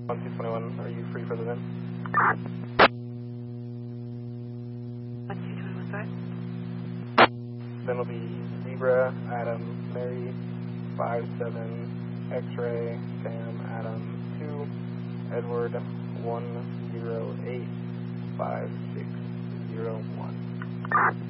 1221, are you free for the VIN? 1221, sorry? Then will be Zebra, Adam, Mary, 57, X-Ray, Sam, Adam, 2, Edward, 1085601.